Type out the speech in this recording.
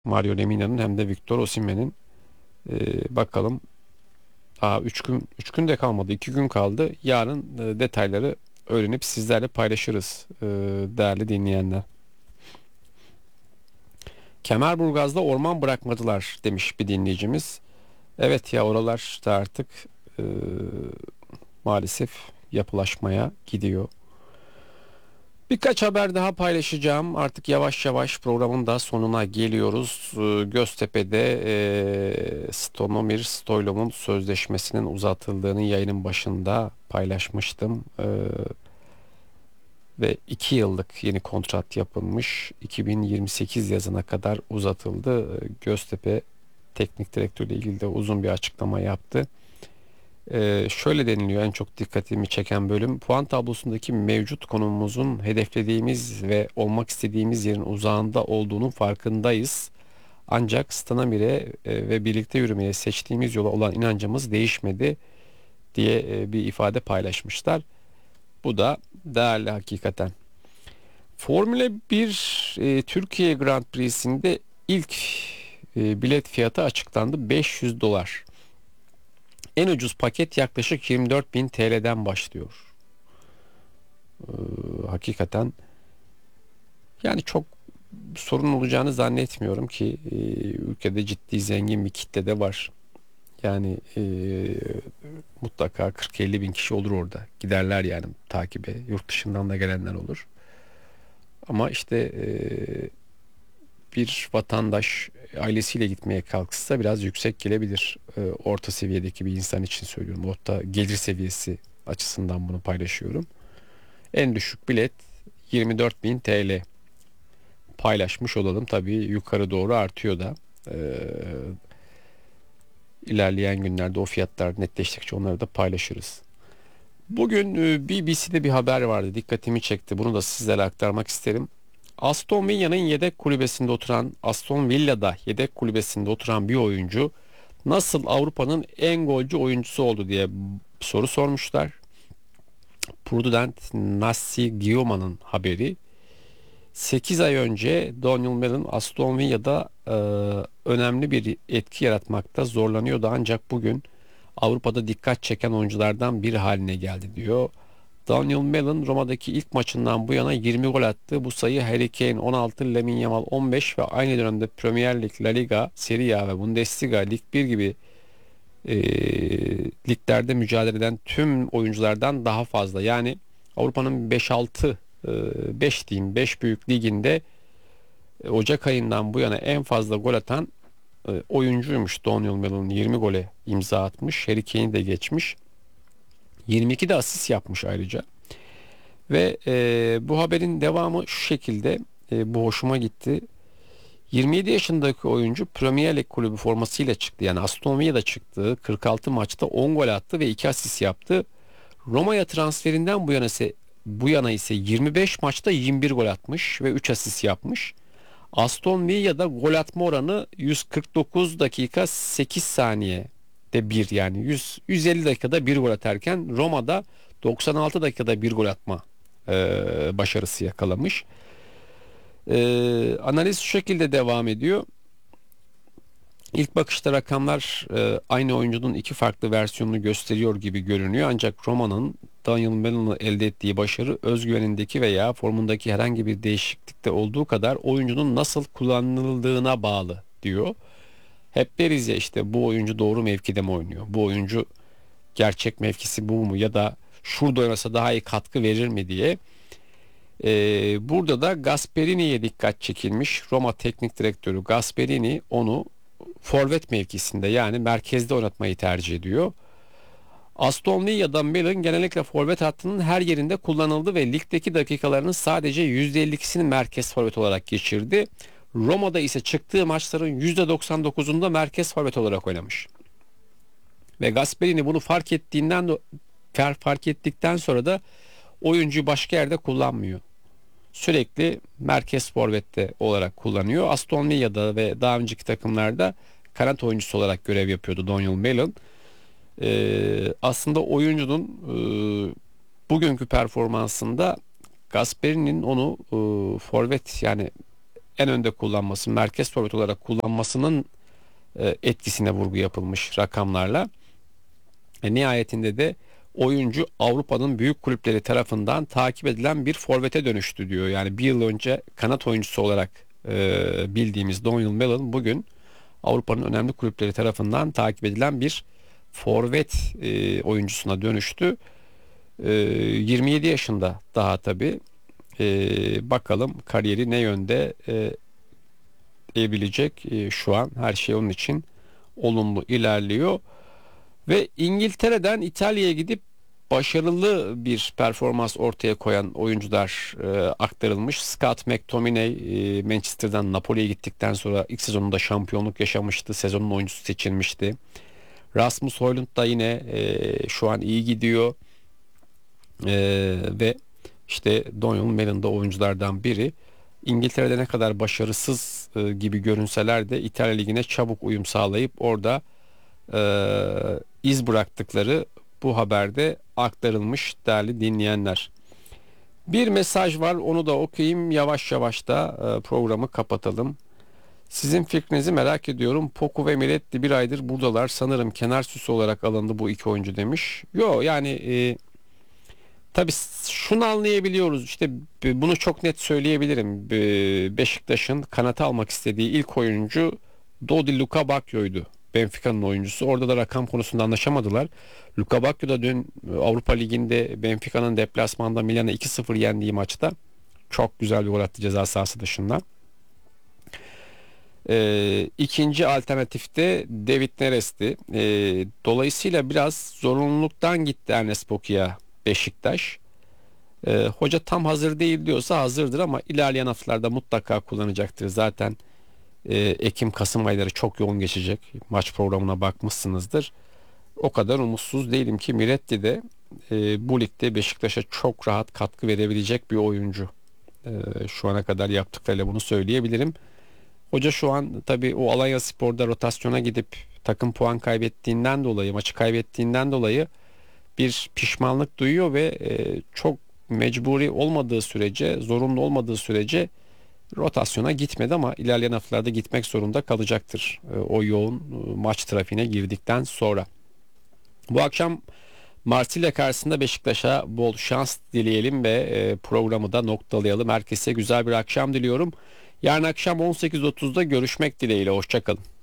Mario Lemina'nın hem de Victor Osimhen'in. Bakalım. 3 gün de kalmadı. 2 gün kaldı. Yarın detayları öğrenip sizlerle paylaşırız değerli dinleyenler. Kemerburgaz'da orman bırakmadılar demiş bir dinleyicimiz. Evet ya, oralar da artık e, maalesef yapılaşmaya gidiyor. Birkaç haber daha paylaşacağım. Artık yavaş yavaş programın da sonuna geliyoruz. Göztepe'de Stonomir Stoylov'un sözleşmesinin uzatıldığını yayının başında paylaşmıştım. Ve 2 yıllık yeni kontrat yapılmış. 2028 yazına kadar uzatıldı. Göztepe teknik direktörle ilgili de uzun bir açıklama yaptı. Şöyle deniliyor, en çok dikkatimi çeken bölüm: puan tablosundaki mevcut konumumuzun hedeflediğimiz ve olmak istediğimiz yerin uzağında olduğunun farkındayız. Ancak Stanamir'e ve birlikte yürümeye seçtiğimiz yola olan inancımız değişmedi diye bir ifade paylaşmışlar. Bu da değerli hakikaten. Formula 1 Türkiye Grand Prix'sinde ilk bilet fiyatı açıklandı: 500 dolar. En ucuz paket yaklaşık 24 bin TL'den başlıyor. Hakikaten yani çok sorun olacağını zannetmiyorum ki ülkede ciddi zengin bir kitle de var. Yani mutlaka 40-50 bin kişi olur orada. Giderler yani takibe. Yurt dışından da gelenler olur. Ama işte bir vatandaş ailesiyle gitmeye kalksa biraz yüksek gelebilir. Orta seviyedeki bir insan için söylüyorum. Orta gelir seviyesi açısından bunu paylaşıyorum. En düşük bilet 24 bin TL, paylaşmış olalım. Tabii yukarı doğru artıyor da. Ee, ilerleyen günlerde o fiyatlar netleştikçe onları da paylaşırız. Bugün BBC'de bir haber vardı. Dikkatimi çekti. Bunu da sizlere aktarmak isterim. Aston Villa'da yedek kulübesinde oturan bir oyuncu nasıl Avrupa'nın en golcü oyuncusu oldu diye soru sormuşlar. Prudent Nassi Guillauma'nın haberi. 8 ay önce Daniel Mellon Aston Villa'da önemli bir etki yaratmakta zorlanıyordu, ancak bugün Avrupa'da dikkat çeken oyunculardan biri haline geldi diyor. Daniel Mellon Roma'daki ilk maçından bu yana 20 gol attı. Bu sayı Harry Kane 16, Lamine Yamal 15 ve aynı dönemde Premier Lig, La Liga, Serie A ve Bundesliga Lig 1 gibi e, liglerde mücadele eden tüm oyunculardan daha fazla. Yani Avrupa'nın 5-6 5 diyeyim 5 büyük liginde Ocak ayından bu yana en fazla gol atan oyuncuymuş Daniel Mellon. 20 gole imza atmış. Harry Kane'i de geçmiş. 22 de asist yapmış ayrıca. Ve bu haberin devamı şu şekilde, bu hoşuma gitti. 27 yaşındaki oyuncu Premier Lig kulübü formasıyla çıktı. Yani Aston Villa'da çıktığı 46 maçta 10 gol attı ve 2 asist yaptı. Roma'ya transferinden bu yana ise 25 maçta 21 gol atmış ve 3 asist yapmış. Aston Villa'da gol atma oranı 149 dakika 8 saniye de bir, yani 150 dakikada bir gol atarken Roma'da 96 dakikada bir gol atma başarısı yakalamış. Analiz şu şekilde devam ediyor. İlk bakışta rakamlar aynı oyuncunun iki farklı versiyonunu gösteriyor gibi görünüyor. Ancak Roma'nın Daniel Mellon'la elde ettiği başarı özgüvenindeki veya formundaki herhangi bir değişiklikte olduğu kadar oyuncunun nasıl kullanıldığına bağlı diyor. Hep deriz ya, işte bu oyuncu doğru mevkide mi oynuyor? Bu oyuncu gerçek mevkisi bu mu? Ya da şurada oynasa daha iyi katkı verir mi diye. Burada da Gasperini'ye dikkat çekilmiş. Roma Teknik Direktörü Gasperini onu forvet mevkisinde, yani merkezde oynatmayı tercih ediyor. Aston Villa'da Mellon genellikle forvet hattının her yerinde kullanıldı ve ligdeki dakikalarının sadece %52'sini merkez forvet olarak geçirdi. Roma'da ise çıktığı maçların %99'unda merkez forvet olarak oynamış. Ve Gasperini bunu fark ettikten sonra da oyuncuyu başka yerde kullanmıyor. Sürekli merkez forvette olarak kullanıyor. Aston Villa'da ve daha önceki takımlarda kanat oyuncusu olarak görev yapıyordu Daniel Mellon. Aslında oyuncunun bugünkü performansında Gasperini'nin onu forvet, yani en önde kullanması, merkez forvet olarak kullanmasının etkisine vurgu yapılmış rakamlarla. Nihayetinde de oyuncu Avrupa'nın büyük kulüpleri tarafından takip edilen bir forvete dönüştü diyor. Yani bir yıl önce kanat oyuncusu olarak bildiğimiz Donyell Malen bugün Avrupa'nın önemli kulüpleri tarafından takip edilen bir forvet oyuncusuna dönüştü. 27 yaşında daha tabii. Bakalım kariyeri ne yönde edebilecek. Şu an her şey onun için olumlu ilerliyor. Ve İngiltere'den İtalya'ya gidip başarılı bir performans ortaya koyan oyuncular aktarılmış. Scott McTominay Manchester'dan Napoli'ye gittikten sonra ilk sezonunda şampiyonluk yaşamıştı. Sezonun oyuncusu seçilmişti. Rasmus Højlund da yine şu an iyi gidiyor. Ve işte Donyell Malen da oyunculardan biri. İngiltere'de ne kadar başarısız gibi görünseler de İtalya Ligi'ne çabuk uyum sağlayıp orada iz bıraktıkları bu haberde aktarılmış değerli dinleyenler. Bir mesaj var, onu da okuyayım, yavaş yavaş da programı kapatalım. Sizin fikrinizi merak ediyorum. Poku ve Miretti bir aydır buradalar. Sanırım kenar süsü olarak alındı bu iki oyuncu demiş. Yo yani tabii şunu anlayabiliyoruz. İşte bunu çok net söyleyebilirim. Beşiktaş'ın kanata almak istediği ilk oyuncu Dodi Luka Bakio'ydu. Benfica'nın oyuncusu. Orada da rakam konusunda anlaşamadılar. Luka Bakio da dün Avrupa Ligi'nde Benfica'nın deplasmanda Milan'a 2-0 yendiği maçta çok güzel bir gol attı ceza sahası dışından. İkinci alternatifte David Neres'ti. Dolayısıyla biraz zorunluluktan gitti Ernest Poku'ya Beşiktaş. Hoca tam hazır değil diyorsa hazırdır ama ilerleyen haftalarda mutlaka kullanacaktır. Zaten Ekim-Kasım ayları çok yoğun geçecek. Maç programına bakmışsınızdır. O kadar umutsuz değilim ki Miretti de bu ligde Beşiktaş'a çok rahat katkı verebilecek bir oyuncu. Şu ana kadar yaptıklarıyla bunu söyleyebilirim. Hoca şu an tabii o Alanyaspor'da rotasyona gidip takım puan kaybettiğinden dolayı, maçı kaybettiğinden dolayı bir pişmanlık duyuyor ve çok mecburi olmadığı sürece, zorunlu olmadığı sürece rotasyona gitmedi ama ilerleyen haftalarda gitmek zorunda kalacaktır. O yoğun maç trafiğine girdikten sonra. Bu akşam Marsilya karşısında Beşiktaş'a bol şans dileyelim ve programı da noktalayalım. Herkese güzel bir akşam diliyorum. Yarın akşam 18.30'da görüşmek dileğiyle. Hoşça kalın.